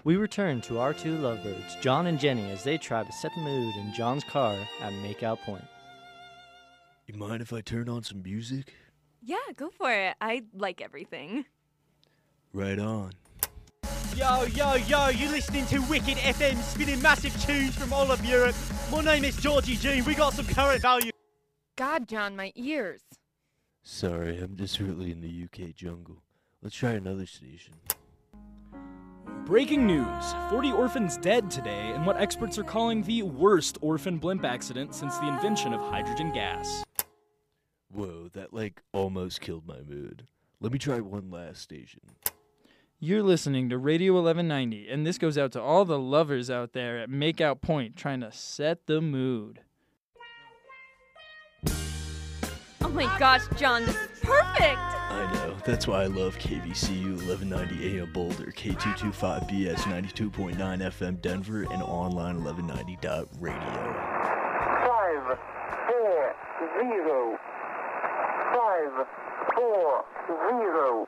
We return to our two lovebirds, John and Jenny, as they try to set the mood in John's car at Makeout Point. You mind if I turn on some music? Yeah, go for it. I like everything. Right on. Yo, you listening to Wicked FM, spinning massive tunes from all of Europe. My name is Georgie G. We got some current value. God, John, my ears. Sorry, I'm just really in the UK jungle. Let's try another station. Breaking news. 40 orphans dead today in what experts are calling the worst orphan blimp accident since the invention of hydrogen gas. Whoa, that almost killed my mood. Let me try one last station. You're listening to Radio 1190, and this goes out to all the lovers out there at Makeout Point trying to set the mood. Oh my gosh, John, this is perfect! I know, that's why I love KVCU 1190 AM Boulder, K225BS 92.9 FM Denver, and online 1190.radio. 5, 4, 0. 5, 4, 0.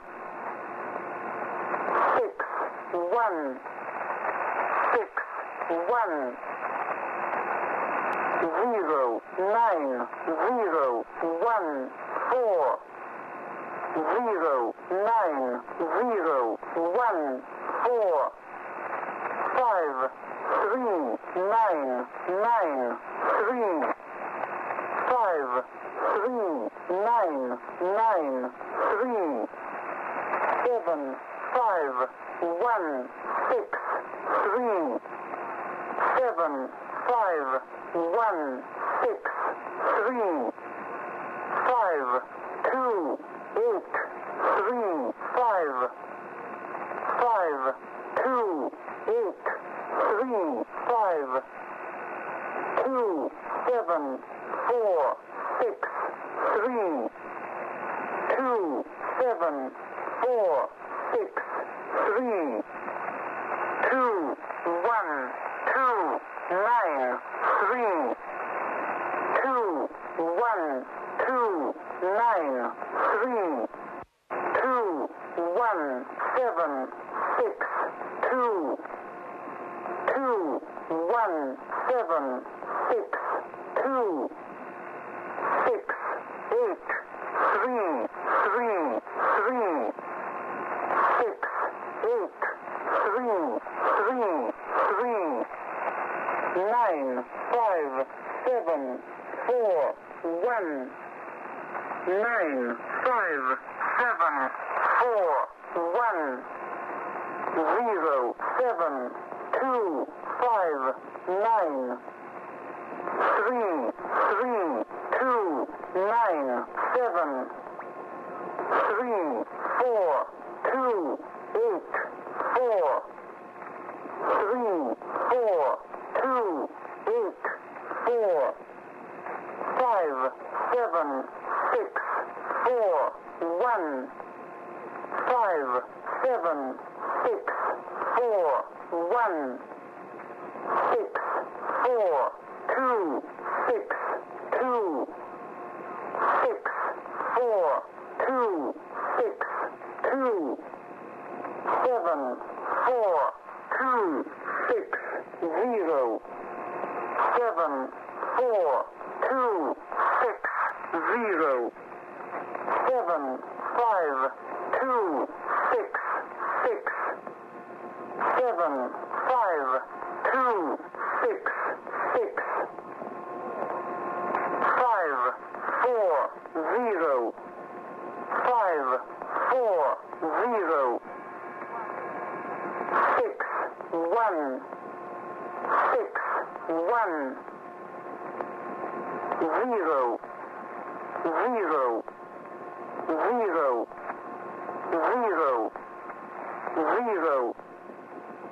6, 1. 6, 1. 0, 9, 0, 1, 4. 0, 9, 0, 1, 4. 5, 3, 9, 9, 3. 5, 3, 9, 9, 3. 7, 5, 1, 6, 3. 7, 5, 1, 6, 3. 5, 2, 8, 3, 5. 5, 2, 8, 3, 5. 2, 7, 4, 6, 3. 2, 7, 4, 6, 3. 2, 1, 2, 9, 3. 2, 1, 2, 9, 3. 2, 1, 7, 6, 2. 2, 1, 7, 6, 2. 6, 8, 3, 3, 3. 6, 8, 3, 3, 3. 9, 5, 7, 4, 1. 9, 5, 7, 4, 1. 0, 7, 2, 5, 9. 3, 3, 2, 9, 7. 3, 4, 2, 8, 4. 3, 4, 2, 8, 4. 5, 7, 6, 4, 1. 5, 7, 6, 4, 1. 6, 4, 2, 6, 2. 6, 4, 2, 6, 2. 7, 4, 2, 6, 0. 7, 4, 2, 6, 0. 7, 5, 2, 6, 6. 7, 5, 2, 6, 6. 5, 4, 0. 5, 4, 0. 6, 1. 6, 1. 0, 0. 0, 0, 0.